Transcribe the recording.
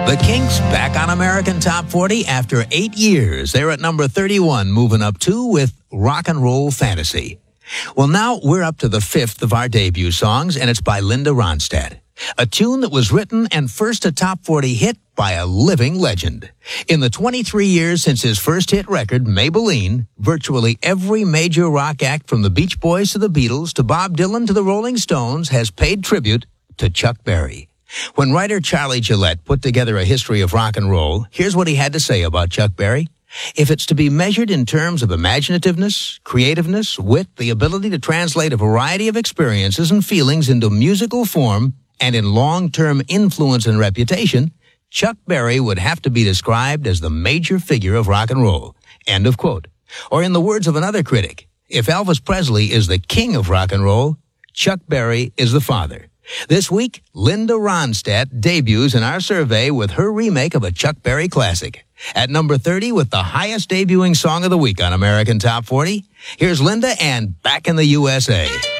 The Kinks back on American Top 40 after 8 years. They're at number 31, moving up 2 with Rock and Roll Fantasy. Well, now we're up to the 5th of our debut songs, and it's by Linda Ronstadt. A tune that was written and first a top 40 hit by a living legend. In the 23 years since his first hit record, Maybelline, virtually every major rock act from the Beach Boys to the Beatles to Bob Dylan to the Rolling Stones has paid tribute to Chuck Berry. When writer Charlie Gillette put together a history of rock and roll, here's what he had to say about Chuck Berry. If it's to be measured in terms of imaginativeness, creativeness, wit, the ability to translate a variety of experiences and feelings into musical form, and in long-term influence and reputation, Chuck Berry would have to be described as the major figure of rock and roll. End of quote. Or in the words of another critic, if Elvis Presley is the king of rock and roll, Chuck Berry is the father. This week, Linda Ronstadt debuts in our survey with her remake of a Chuck Berry classic. At number 30 with the highest debuting song of the week on American Top 40, here's Linda and Back in the USA.